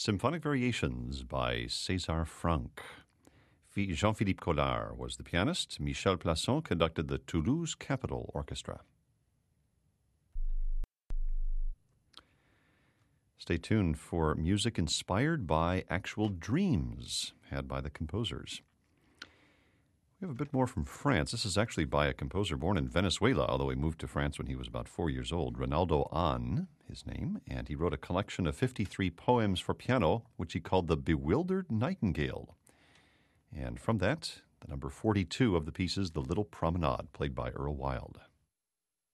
Symphonic Variations by César Franck. Jean-Philippe Collard was the pianist. Michel Plasson conducted the Toulouse Capitol Orchestra. Stay tuned for music inspired by actual dreams had by the composers. We have a bit more from France. This is actually by a composer born in Venezuela, although he moved to France when he was about 4 years old. Ronaldo Ahn, his name, and he wrote a collection of 53 poems for piano, which he called The Bewildered Nightingale. And from that, the number 42 of the piece is The Little Promenade, played by Earl Wild.